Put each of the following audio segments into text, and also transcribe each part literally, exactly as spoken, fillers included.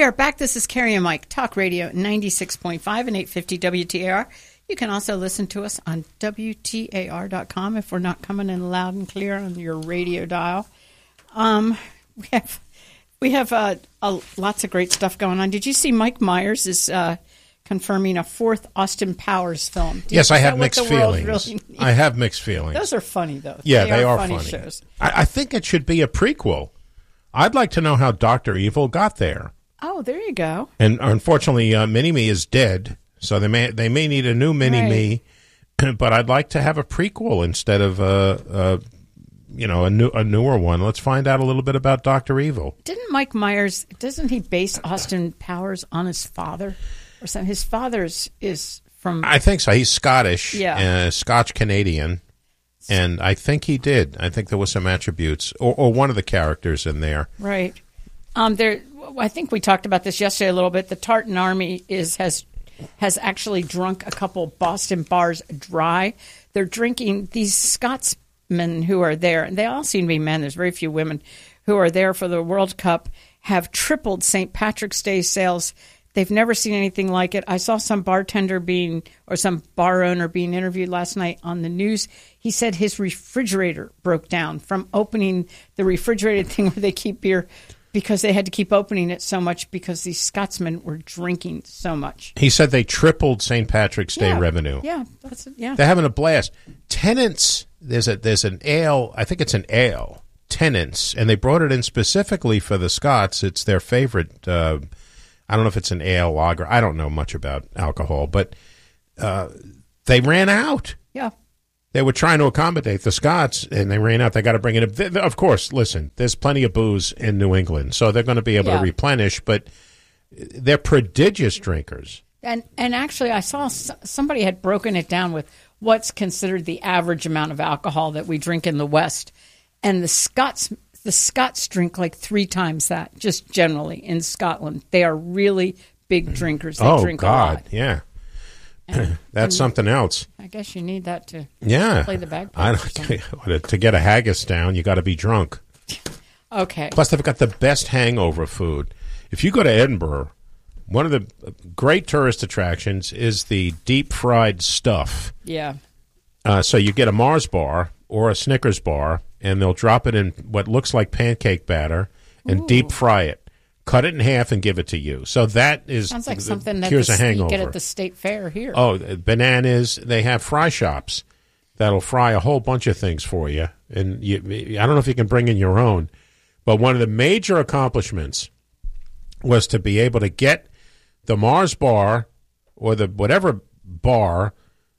We are back. This is Carrie and Mike, Talk Radio ninety-six point five and eight fifty W T A R. You can also listen to us on W T A R dot com if we're not coming in loud and clear on your radio dial. Um, we have we have uh, uh, lots of great stuff going on. Did you see Mike Myers is uh, confirming a fourth Austin Powers film? Did yes, you, I have mixed feelings. Really I have mixed feelings. Those are funny, though. Yeah, they, they are, are funny, funny shows. I, I think it should be a prequel. I'd like to know how Doctor Evil got there. Oh, there you go. And unfortunately, uh, Mini-Me is dead, so they may they may need a new Mini-Me. Right. But I'd like to have a prequel instead of a, a you know a new a newer one. Let's find out a little bit about Doctor Evil. Didn't Mike Myers? Doesn't he base Austin Powers on his father or something? His father's is from. I think so. He's Scottish. Yeah, uh, Scotch Canadian. And I think he did. I think there was some attributes, or, or one of the characters in there. Right. Um, there. I think we talked about this yesterday a little bit. The Tartan Army is has has actually drunk a couple Boston bars dry. They're drinking these Scotsmen who are there, and they all seem to be men. There's very few women who are there for the World Cup. Have tripled Saint Patrick's Day sales. They've never seen anything like it. I saw some bartender being, or some bar owner being interviewed last night on the news. He said his refrigerator broke down from opening the refrigerated thing where they keep beer because they had to keep opening it so much because these Scotsmen were drinking so much. He said they tripled Saint Patrick's Day yeah, revenue. Yeah, that's it, yeah. They're having a blast. Tennent's, there's a there's an ale, I think it's an ale, Tennent's, and they brought it in specifically for the Scots. It's their favorite uh I don't know if it's an ale lager. I don't know much about alcohol, but uh, they ran out. Yeah. They were trying to accommodate the Scots, and they ran out. They got to bring it up. Of course, listen, there's plenty of booze in New England, so they're going to be able yeah. to replenish, but they're prodigious drinkers. And and actually, I saw somebody had broken it down with what's considered the average amount of alcohol that we drink in the West. And the Scots the Scots drink like three times that, just generally in Scotland. They are really big drinkers. They oh, drink God, a lot. yeah. And, That's and something else. I guess you need that to yeah. play the bagpipes. I don't, to get a haggis down, you got to be drunk. Okay. Plus, they've got the best hangover food. If you go to Edinburgh, one of the great tourist attractions is the deep-fried stuff. Yeah. Uh, so you get a Mars bar or a Snickers bar, and they'll drop it in what looks like pancake batter and Ooh. deep fry it. Cut it in half and give it to you. So that is sounds like something that cures the, a hangover. You get at the state fair here. Oh, bananas! They have fry shops that'll fry a whole bunch of things for you. And you, I don't know if you can bring in your own, but one of the major accomplishments was to be able to get the Mars bar or the whatever bar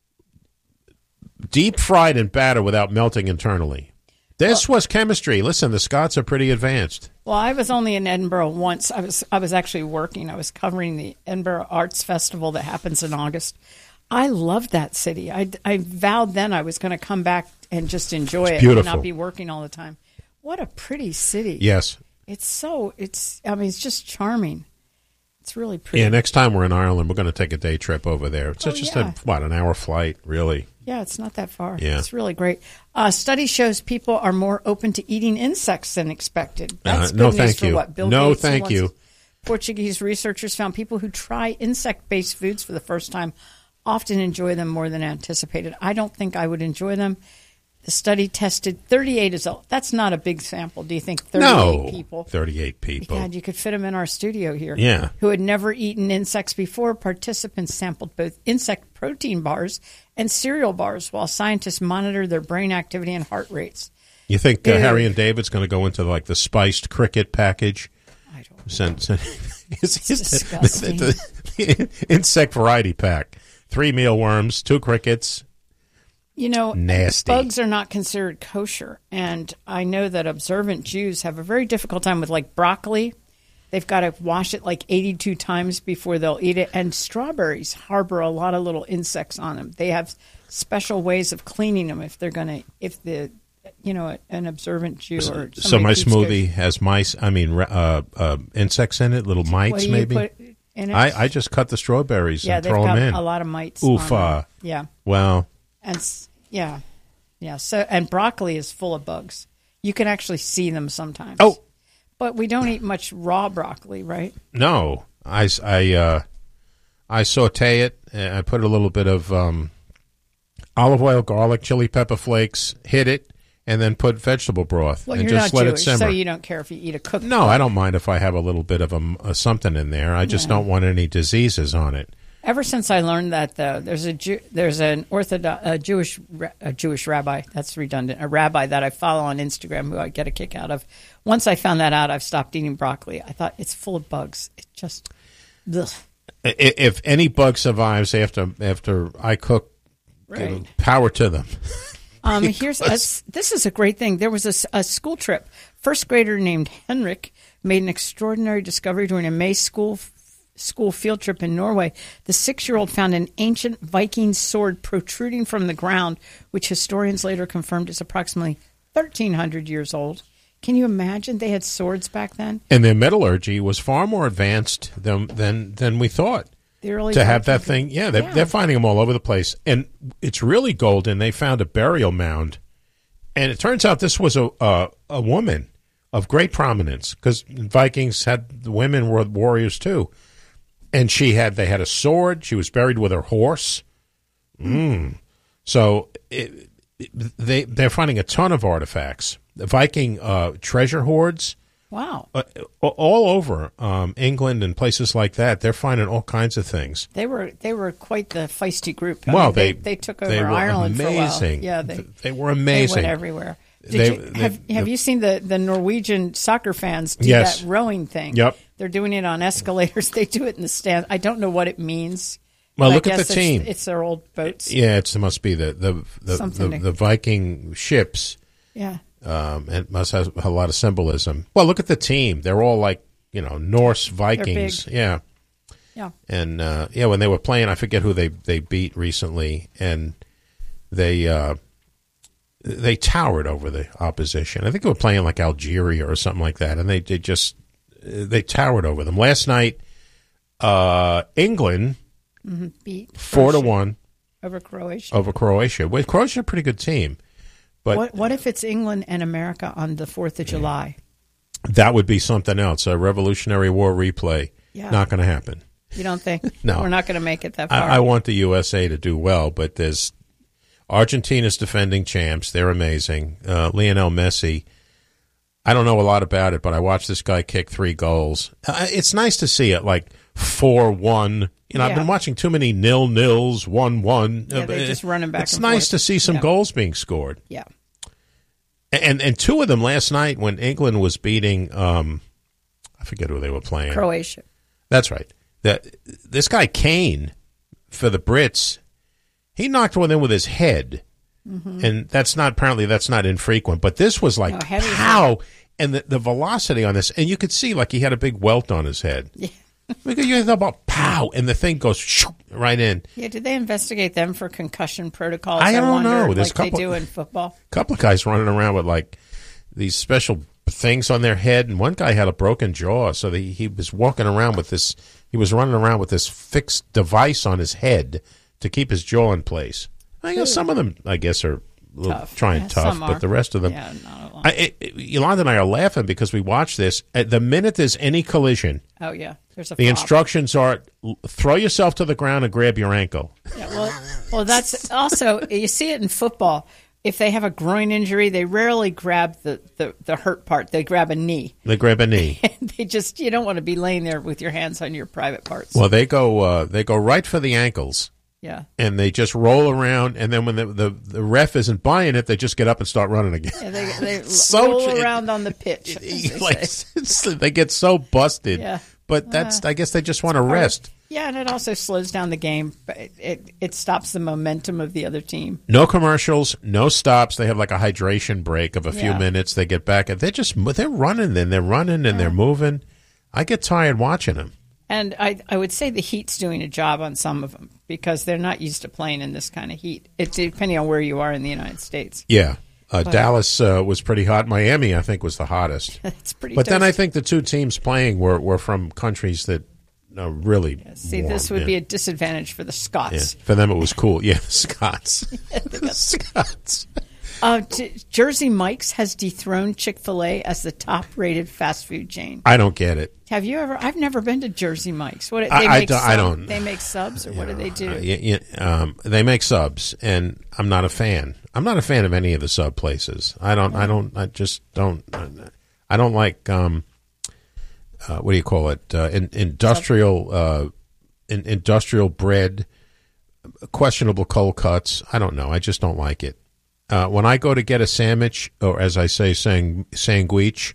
deep fried in batter without melting internally. This well, was chemistry. Listen, the Scots are pretty advanced. Well, I was only in Edinburgh once. I was I was actually working. I was covering the Edinburgh Arts Festival that happens in August. I loved that city. I, I vowed then I was going to come back and just enjoy it's it beautiful. and not be working all the time. What a pretty city. Yes. It's so, it's, I mean, it's just charming. It's really pretty. Yeah, next time we're in Ireland, we're going to take a day trip over there. It's oh, just yeah. a, what, an hour flight, really. Yeah, it's not that far. Yeah. It's really great. Uh, study shows people are more open to eating insects than expected. That's uh, no, good thank news for you. what Bill no, Gates thank wants. you. Portuguese researchers found people who try insect-based foods for the first time often enjoy them more than anticipated. I don't think I would enjoy them. The study tested thirty-eight adults. That's not a big sample. Do you think thirty-eight no, people? thirty-eight people. God, you could fit them in our studio here. Yeah. Who had never eaten insects before. Participants sampled both insect protein bars and cereal bars while scientists monitored their brain activity and heart rates. You think uh, Harry and David's going to go into like the spiced cricket package? I don't know. Send, send, it's disgusting. The, the, the insect variety pack. Three mealworms, two crickets. You know, nasty. Bugs are not considered kosher, and I know that observant Jews have a very difficult time with, like, broccoli. They've got to wash it like eighty-two times before they'll eat it, and strawberries harbor a lot of little insects on them. They have special ways of cleaning them if they're going to, if the, you know, an observant Jew or so my kosher. smoothie has mice, I mean, uh, uh, insects in it, little mites What do you maybe? put in it? I, I just cut the strawberries yeah, and they've throw got them in. a lot of mites. Oofa. on them. Yeah. Well. And yeah, yeah. So and broccoli is full of bugs. You can actually see them sometimes. Oh, But we don't eat much raw broccoli, right? No, I, I, uh, I saute it. And I put a little bit of um, olive oil, garlic, chili pepper flakes, hit it, and then put vegetable broth Well, and you're just not let Jewish, it simmer. so you don't care if you eat a cooked. No, I don't mind if I have a little bit of a, a something in there. I just Yeah. don't want any diseases on it. Ever since I learned that, though, there's a Jew, there's an Orthodox a Jewish a Jewish rabbi. That's redundant. A rabbi that I follow on Instagram who I get a kick out of. Once I found that out, I've stopped eating broccoli. I thought it's full of bugs. It just, ugh. I- If any bug survives after after I cook, Right. power to them. Um, here's a, this is a great thing. There was a, s- a school trip. First grader named Henrik made an extraordinary discovery during a May school school field trip in Norway. The six-year-old found an ancient Viking sword protruding from the ground, which historians later confirmed is approximately thirteen hundred years old. Can you imagine they had swords back then? And their metallurgy was far more advanced than than, than we thought. They really To have thought- that thing, yeah, they're, Yeah. they're finding them all over the place. And it's really golden. They found a burial mound. And it turns out this was a a, a woman of great prominence, because Vikings had, the women were warriors too. And she had, they had a sword. She was buried with her horse. Mm. So it, it, they, they're finding a ton of artifacts. The Viking uh, treasure hoards. Wow. Uh, all over um, England and places like that, they're finding all kinds of things. They were they were quite the feisty group. I Well, mean, they, they they took over they were Ireland amazing. for a while. Yeah, they they were amazing. They went everywhere. Did They- you, they- have have the- you seen the, the Norwegian soccer fans do Yes. that rowing thing? Yep. They're doing it on escalators. They do it in the stand. I don't know what it means. Well, but I look at guess the it's- team. It's their old boats. Yeah, it's, it must be the the the, Something the, to- the Viking ships. Yeah. Um, it must have a lot of symbolism. Well, look at the team. They're all like, you know, Norse Vikings. big. Yeah. Yeah. And uh, yeah, when they were playing, I forget who they, they beat recently, and they uh, they towered over the opposition. I think they were playing like Algeria or something like that, and they, they just they towered over them. Last night, uh, England Beat four to Croatia one over Croatia. over Croatia. Well, Croatia's a pretty good team, but What what if it's England and America on the Fourth of July? that would be something else. A Revolutionary War replay. Yeah. Not going to happen. You don't think? No. We're not going to make it that far. I, I want the U S A to do well, but there's Argentina's defending champs. They're amazing. Uh, Lionel Messi. I don't know a lot about it, but I watched this guy kick three goals. Uh, it's nice to see it like four one. You know, I've Yeah. been watching too many nil nils, one one. Yeah, they're just running back It's and nice forth. to see some Yeah. goals being scored. Yeah. And and two of them last night when England was beating, um, I forget who they were playing. Croatia. That's right. That this guy Kane for the Brits, he knocked one in with his head, and that's not apparently that's not infrequent. But this was like No, head is pow, and the, the velocity on this, and you could see like he had a big welt on his head. Yeah. Because you thought about pow, and the thing goes shoo, right in. Yeah, did they investigate them for concussion protocols? I don't wonder, know. There's like a couple- they do in football. A couple of guys running around with like these special things on their head, and one guy had a broken jaw, so he he was walking around with this. He was running around with this fixed device on his head to keep his jaw in place. I guess some of them, I guess, are a little Tough. trying Yeah, tough, some but are. the rest of them. Yeah, not a lot. I, it, it- Yolanda and I are laughing because we watch this. At the minute there's any collision, Oh yeah, there's a the flop. instructions are l- throw yourself to the ground and grab your ankle. Yeah, well, well, that's also you see it in football. If they have a groin injury, they rarely grab the, the, the hurt part. They grab a knee. They grab a knee. They just you don't want to be laying there with your hands on your private parts. Well, they go uh, they go right for the ankles. Yeah, And they just roll around, and then when the, the, the ref isn't buying it, they just get up and start running again. yeah they they So roll ch- around on the pitch. as they Like, say. it's- they get so busted. Yeah. But that's I guess they just want to rest. Yeah, and it also slows down the game. But it, it it stops the momentum of the other team. No commercials, no stops. They have like a hydration break of a few Yeah. minutes. They get back, and they're just they're running, then they're running, and they're moving. I get tired watching them. And I, I would say the heat's doing a job on some of them because they're not used to playing in this kind of heat. It's depending on where you are in the United States. Yeah. Uh, Dallas uh, was pretty hot. Miami, I think, was the hottest. It's pretty. But then I toasty. think the two teams playing were, were from countries that are really See, warm. this would Yeah. be a disadvantage for the Yeah. Scots. For them, it was cool. Yeah, Scots. The Scots. Uh, t- Jersey Mike's has dethroned Chick-fil-A as the top-rated fast food chain. I don't get it. Have you ever? I've never been to Jersey Mike's. What they I, make? I, sub, I don't. They make subs, or what do they do? Uh, y- y- um, they make subs, and I'm not a fan. I'm not a fan of any of the sub places. I don't. I don't. I just don't. I don't like. Um, uh, what do you call it? Uh, in, industrial. Uh, in, industrial bread. Questionable cold cuts. I don't know. I just don't like it. Uh, when I go to get a sandwich, or as I say, sang, sanguich,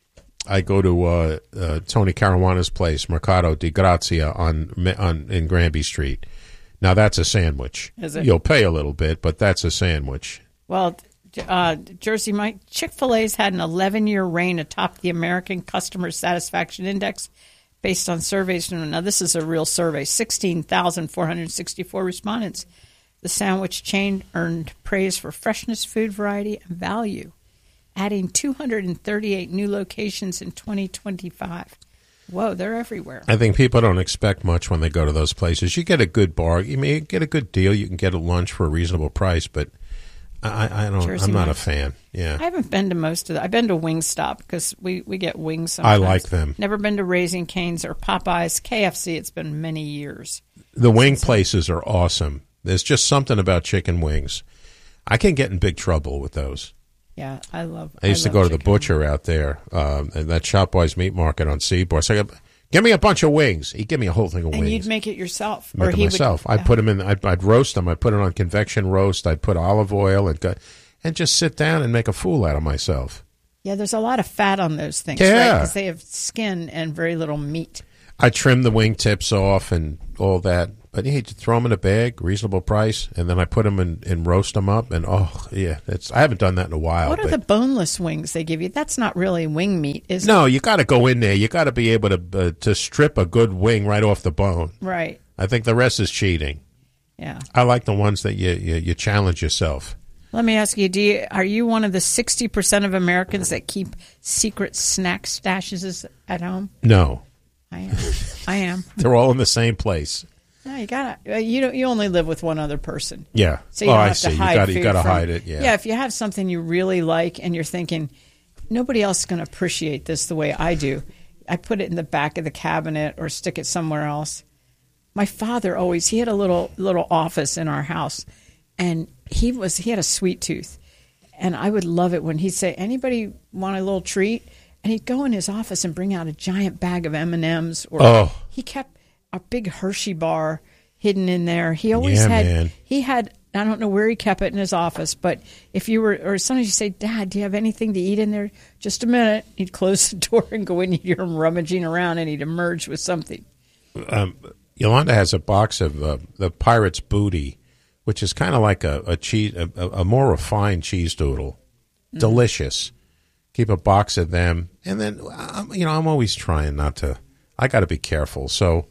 I go to uh, uh, Tony Caruana's place, Mercado di Grazia on on in Granby Street. Now that's a sandwich. Is it? You'll pay a little bit, but that's a sandwich. Well, uh, Jersey Mike, Chick-fil-A's had an eleven-year reign atop the American Customer Satisfaction Index based on surveys. Now this is a real survey. sixteen thousand four hundred sixty-four respondents. The sandwich chain earned praise for freshness, food variety, and value, adding two hundred thirty-eight new locations in twenty twenty-five. Whoa, they're everywhere. I think people don't expect much when they go to those places. You get a good bar, you may get a good deal. You can get a lunch for a reasonable price, but I, I don't. Jersey I'm not Mike's. a fan. Yeah, I haven't been to most of them. I've been to Wingstop because we, we get wings sometimes. I like them. Never been to Raising Cane's or Popeyes. K F C, it's been many years. The wing places are awesome. There's just something about chicken wings. I can get in big trouble with those. Yeah, I love I used I to go love to the chicken. butcher out there, um, and that Shopwise Meat Market on Seaboard. So I go, give me a bunch of wings. He'd give me a whole thing of And wings. you'd make it yourself. Make or it he myself. Would, I'd put them in. I'd, I'd roast them. I'd put it on convection roast. I'd put olive oil and go, and just sit down and make a fool out of myself. Yeah, there's a lot of fat on those things, Yeah. right? Because they have skin and very little meat. I trim the wing tips off and all that. But yeah, you throw them in a bag, reasonable price, and then I put them in and roast them up. And oh yeah, it's I haven't done that in a while. What are but the boneless wings they give you? That's not really wing meat, is no, you got to go in there. You got to be able to uh, to strip a good wing right off the bone. it? Right. I think the rest is cheating. Yeah. I like the ones that you you, you challenge yourself. Let me ask you, do you, are you one of the sixty percent of Americans that keep secret snack stashes at home? No, I am. I am. they're all in the same place. No, you gotta. You don't. You only live with one other person. Yeah. So you oh, don't I have see. to You hide got you food got to from- hide it. Yeah. Yeah. If you have something you really like and you're thinking, nobody else is going to appreciate this the way I do, I put it in the back of the cabinet or stick it somewhere else. My father always he had a little little office in our house, and he was he had a sweet tooth, and I would love it when he'd say, "Anybody want a little treat?" And he'd go in his office and bring out a giant bag of M and M's, or Oh. he kept a big Hershey bar hidden in there. He always Yeah, had. man. He had. I don't know where he kept it in his office, but if you were, or sometimes you say, "Dad, do you have anything to eat in there?" Just a minute. He'd close the door and go in. You'd hear him rummaging around, and he'd emerge with something. Um, Yolanda has a box of uh, the Pirate's Booty, which is kind of like a a, cheese, a a more refined cheese doodle. Mm. Delicious. Keep a box of them, and then um, you know I'm always trying not to. I got to be careful, so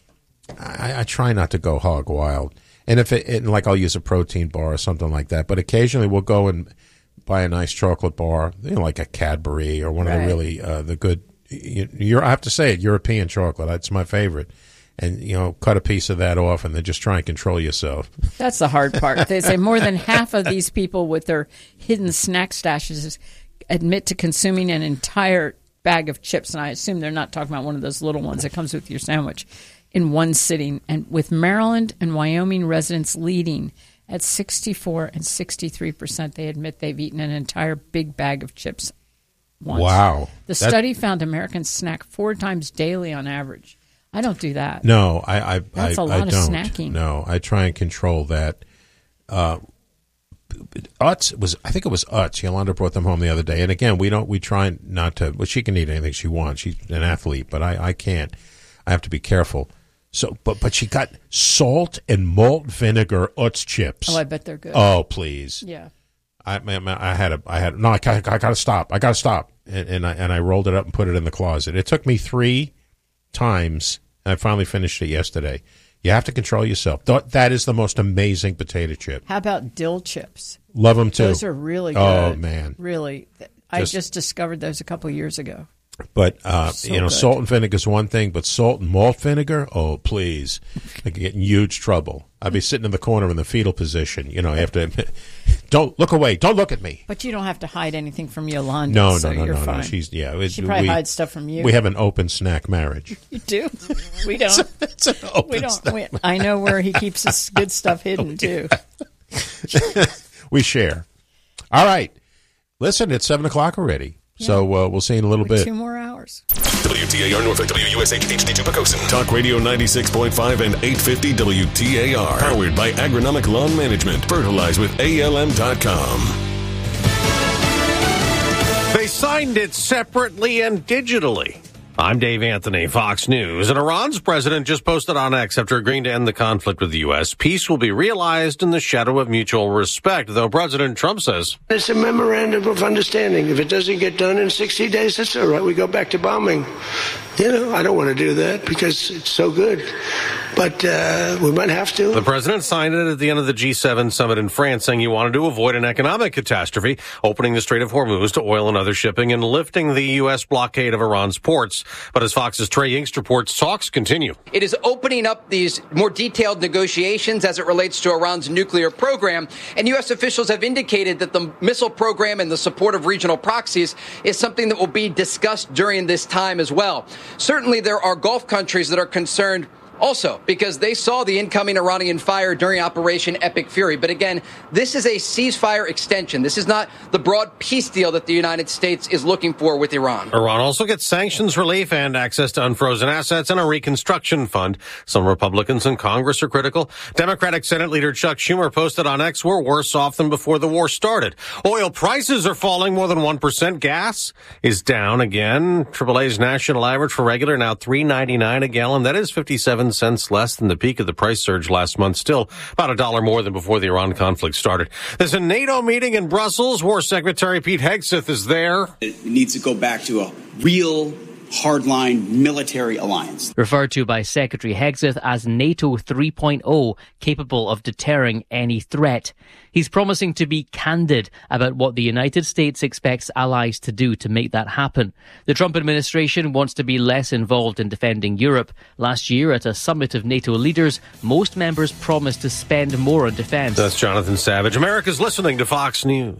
I, I try not to go hog wild. And if it, and like I'll use a protein bar or something like that, but occasionally we'll go and buy a nice chocolate bar, you know, like a Cadbury or one of Right. the really uh, the good. You, you're, I have to say it, European chocolate. It's my favorite. And you know, cut a piece of that off, and then just try and control yourself. That's the hard part. They say more than half of these people with their hidden snack stashes admit to consuming an entire bag of chips, and I assume they're not talking about one of those little ones that comes with your sandwich, in one sitting. And with Maryland and Wyoming residents leading at sixty-four and sixty-three percent, they admit they've eaten an entire big bag of chips once. Wow. The That- study found Americans snack four times daily on average. I don't do that. No, I I That's I, a lot I of don't. snacking. No, I try and control that. Uh, Utz was, I think it was Utz. Yolanda brought them home the other day, and again, we don't. We try not to. Well, she can eat anything she wants. She's an athlete, but I, I can't. I have to be careful. So, but but she got salt and malt vinegar Utz chips. Oh, I bet they're good. Oh, please. Yeah. I, I, I had a, I had no. I, got- I got to stop. I got to stop, and, and I and I rolled it up and put it in the closet. It took me three times, and I finally finished it yesterday. You have to control yourself. Th- That is the most amazing potato chip. How about dill chips? Love them too. Those are really good. Oh, man. Really. I Just- just discovered those a couple of years ago. But uh, So you know, good. salt and vinegar is one thing, but salt and malt vinegar, oh please, I could get in huge trouble. I'd be sitting in the corner in the fetal position, you know, after Don't look away. Don't look at me. But you don't have to hide anything from Yolanda. No, no, so no, you're no, fine. no. She's yeah. It, she probably we, hides stuff from you. We have an open snack marriage. You do? We don't. it's, it's an open we don't. snack We, I know where he keeps his good stuff hidden oh, too. We share. All right. Listen, it's seven o'clock already. Yeah. So uh, we'll see you in a little With bit. Two more hours. W T A R Norfolk, W U S H H D two Pocosin. Talk Radio ninety-six point five and eight fifty W T A R. Powered by Agronomic Lawn Management. Fertilize with A L M dot com. They signed it separately and digitally. I'm Dave Anthony, Fox News. And Iran's president just posted on X after agreeing to end the conflict with the U S. Peace will be realized in the shadow of mutual respect, though President Trump says it's a memorandum of understanding. If it doesn't get done in sixty days, that's all right. We go back to bombing. You know, I don't want to do that because it's so good. But uh, we might have to. The president signed it at the end of the G seven summit in France, saying he wanted to avoid an economic catastrophe, opening the Strait of Hormuz to oil and other shipping and lifting the U S blockade of Iran's ports. But as Fox's Trey Yingst reports, talks continue. It is opening up these more detailed negotiations as it relates to Iran's nuclear program. And U S officials have indicated that the missile program and the support of regional proxies is something that will be discussed during this time as well. Certainly, there are Gulf countries that are concerned also, because they saw the incoming Iranian fire during Operation Epic Fury. But again, this is a ceasefire extension. This is not the broad peace deal that the United States is looking for with Iran. Iran also gets sanctions relief and access to unfrozen assets and a reconstruction fund. Some Republicans in Congress are critical. Democratic Senate Leader Chuck Schumer posted on X, we're worse off than before the war started. Oil prices are falling more than one percent. Gas is down again. triple A's national average for regular now three ninety-nine a gallon. That is fifty-seven cents less than the peak of the price surge last month. Still about a dollar more than before the Iran conflict started. There's a NATO meeting in Brussels. War Secretary Pete Hegseth is there. It needs to go back to a real hardline military alliance. Referred to by Secretary Hegseth as NATO three point oh, capable of deterring any threat. He's promising to be candid about what the United States expects allies to do to make that happen. The Trump administration wants to be less involved in defending Europe. Last year, at a summit of NATO leaders, most members promised to spend more on defense. That's Jonathan Savage. America's listening to Fox News.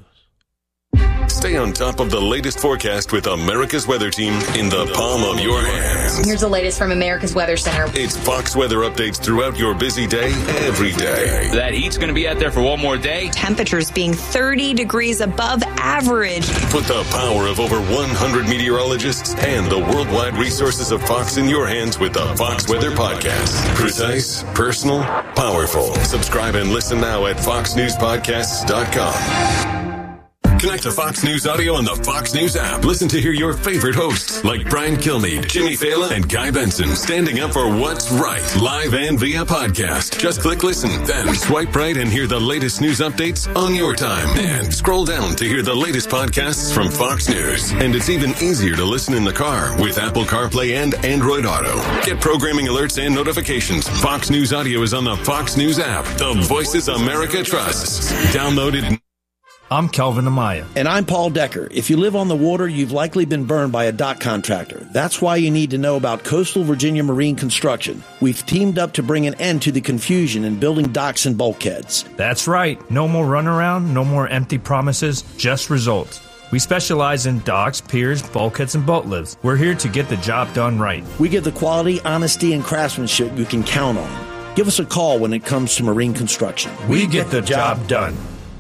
Stay on top of the latest forecast with America's Weather Team in the palm of your hands. Here's the latest from America's Weather Center. It's Fox weather updates throughout your busy day, every day. That heat's going to be out there for one more day. Temperatures being thirty degrees above average. Put the power of over one hundred meteorologists and the worldwide resources of Fox in your hands with the Fox Weather Podcast. Precise, personal, powerful. Subscribe and listen now at fox news podcasts dot com. Connect to Fox News Audio on the Fox News app. Listen to hear your favorite hosts like Brian Kilmeade, Jimmy Fallon, and Guy Benson standing up for what's right, live and via podcast. Just click listen, then swipe right and hear the latest news updates on your time. And scroll down to hear the latest podcasts from Fox News. And it's even easier to listen in the car with Apple CarPlay and Android Auto. Get programming alerts and notifications. Fox News Audio is on the Fox News app. The voices America trusts. Download it. I'm Kelvin Amaya. And I'm Paul Decker. If you live on the water, you've likely been burned by a dock contractor. That's why you need to know about Coastal Virginia Marine Construction. We've teamed up to bring an end to the confusion in building docks and bulkheads. That's right. No more runaround, no more empty promises, just results. We specialize in docks, piers, bulkheads, and boat lifts. We're here to get the job done right. We give the quality, honesty, and craftsmanship you can count on. Give us a call when it comes to marine construction. We, we get, get the, the job, job done.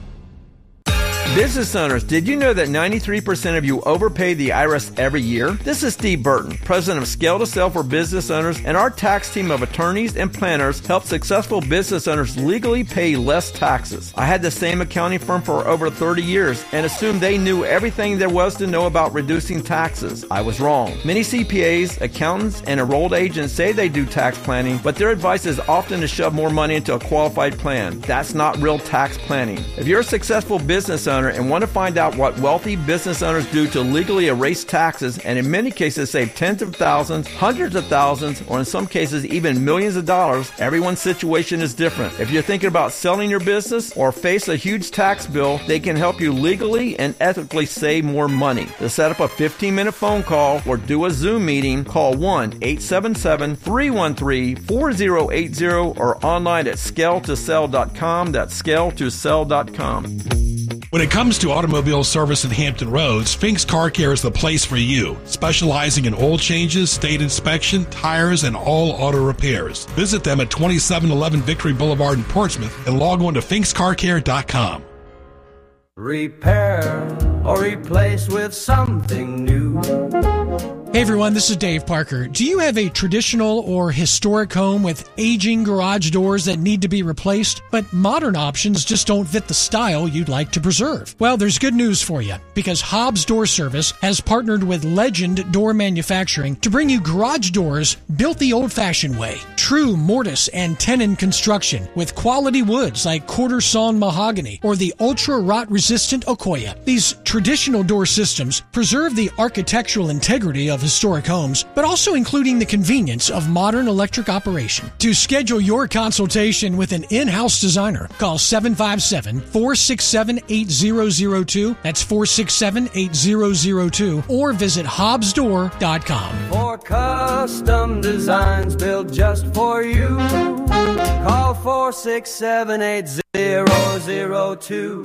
Business owners, did you know that ninety-three percent of you overpay the I R S every year? This is Steve Burton, president of Scale to Sell for Business Owners, and our tax team of attorneys and planners help successful business owners legally pay less taxes. I had the same accounting firm for over thirty years and assumed they knew everything there was to know about reducing taxes. I was wrong. Many C P As, accountants, and enrolled agents say they do tax planning, but their advice is often to shove more money into a qualified plan. That's not real tax planning. If you're a successful business owner and want to find out what wealthy business owners do to legally erase taxes and in many cases save tens of thousands, hundreds of thousands, or in some cases even millions of dollars, everyone's situation is different. If you're thinking about selling your business or face a huge tax bill, they can help you legally and ethically save more money. To set up a fifteen-minute phone call or do a Zoom meeting, call one eight seven seven, three one three, four zero eight zero or online at scale to sell dot com. That's scale to sell dot com. When it comes to automobile service in Hampton Roads, Fink's Car Care is the place for you, specializing in oil changes, state inspection, tires, and all auto repairs. Visit them at twenty-seven eleven Victory Boulevard in Portsmouth and log on to finks car care dot com. Repair or replace with something new. Hey everyone, this is Dave Parker. Do you have a traditional or historic home with aging garage doors that need to be replaced, but modern options just don't fit the style you'd like to preserve? Well, there's good news for you, because Hobbs Door Service has partnered with Legend Door Manufacturing to bring you garage doors built the old-fashioned way. True mortise and tenon construction with quality woods like quarter-sawn mahogany or the ultra-rot-resistant Okoya. These traditional door systems preserve the architectural integrity of historic homes, but also including the convenience of modern electric operation. To schedule your consultation with an in-house designer, call seven five seven, four six seven, eight zero zero two. That's four six seven, eight zero zero two. Or visit hobbs door dot com. For custom designs built just for you, call four six seven, eight zero zero two.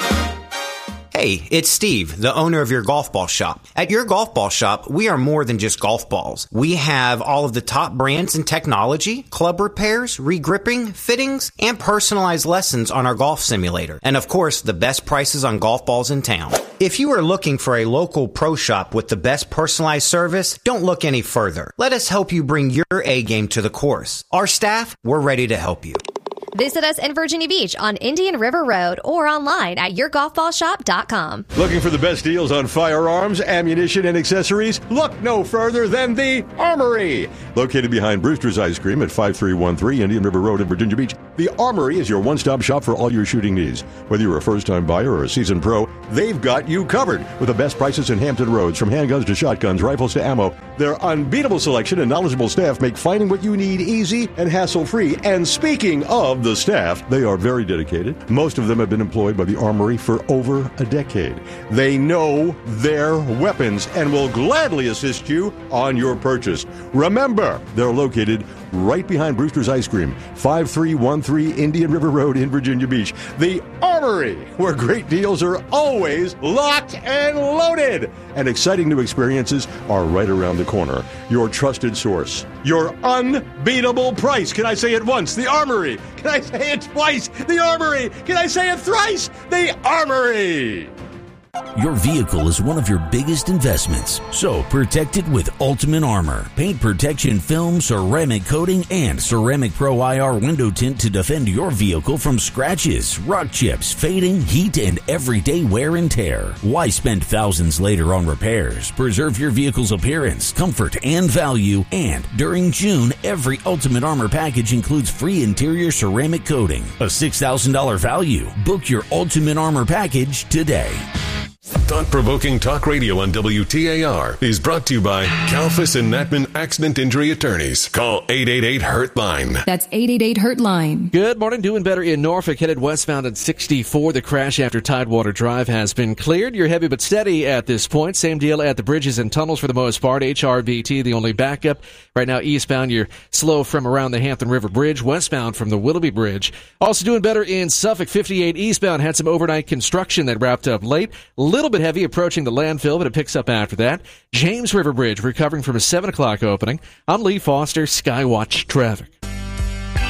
Hey, it's Steve, the owner of your golf ball shop. At your golf ball shop, we are more than just golf balls. We have all of the top brands in technology, club repairs, regripping, fittings, and personalized lessons on our golf simulator. And of course, the best prices on golf balls in town. If you are looking for a local pro shop with the best personalized service, don't look any further. Let us help you bring your A game to the course. Our staff, we're ready to help you. Visit us in Virginia Beach on Indian River Road or online at your golf ball shop dot com. Looking for the best deals on firearms, ammunition, and accessories? Look no further than the Armory. Located behind Brewster's Ice Cream at five three one three Indian River Road in Virginia Beach, the Armory is your one-stop shop for all your shooting needs. Whether you're a first-time buyer or a seasoned pro, they've got you covered with the best prices in Hampton Roads, from handguns to shotguns, rifles to ammo. Their unbeatable selection and knowledgeable staff make finding what you need easy and hassle-free. And speaking of the staff, they are very dedicated. Most of them have been employed by the Armory for over a decade. They know their weapons and will gladly assist you on your purchase. Remember, they're located right behind Brewster's Ice Cream, five three one three Indian River Road in Virginia Beach. The Armory, where great deals are always locked and loaded, and exciting new experiences are right around the corner. Your trusted source, your unbeatable price. Can I say it once? The Armory. Can I say it twice? The Armory. Can I say it thrice? The Armory. Your vehicle is one of your biggest investments, so protect it with Ultimate Armor. Paint protection film, ceramic coating, and Ceramic Pro I R window tint to defend your vehicle from scratches, rock chips, fading, heat, and everyday wear and tear. Why spend thousands later on repairs? Preserve your vehicle's appearance, comfort, and value. And during June, every Ultimate Armor package includes free interior ceramic coating, a six thousand dollars value. Book your Ultimate Armor package today. Thought-provoking talk radio on W T A R is brought to you by Kalfas and Natman Accident Injury Attorneys. Call eight eight eight, hurt line. That's eight eight eight, hurt line. Good morning. Doing better in Norfolk, headed westbound at sixty-four. The crash after Tidewater Drive has been cleared. You're heavy but steady at this point. Same deal at the bridges and tunnels for the most part. H R B T, the only backup. Right now, eastbound, you're slow from around the Hampton River Bridge, westbound from the Willoughby Bridge. Also doing better in Suffolk, fifty-eight eastbound. Had some overnight construction that wrapped up late. Little bit heavy approaching the landfill, but it picks up after that. James River Bridge recovering from a seven o'clock opening. I'm Lee Foster, Skywatch Traffic.